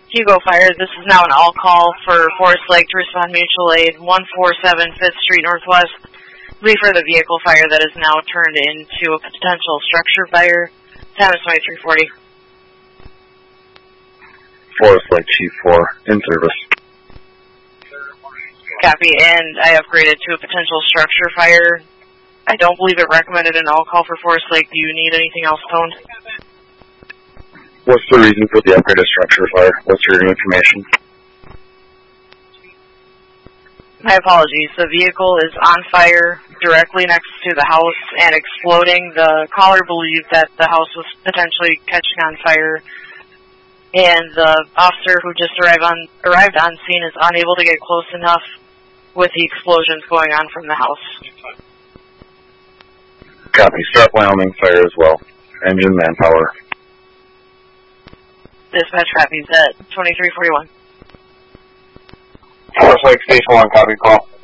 Hugo Fire, this is now an all call for Forest Lake to respond mutual aid 147 5th Street Northwest. Leave for the vehicle fire that is now turned into a potential structure fire. Time is 2340. Forest Lake Chief 4, in service. Copy, and I upgraded to a potential structure fire. I don't believe it recommended an all call for Forest Lake. Do you need anything else toned? What's the reason for the upgraded structure fire? What's your information? My apologies. The vehicle is on fire directly next to the house and exploding. The caller believed that the house was potentially catching on fire, and the officer who just arrived on scene is unable to get close enough with the explosions going on from the house. Copy. Start Wyoming fire as well. Engine manpower. Dispatch copies at 2341. Forest Lake Station 1, copy call.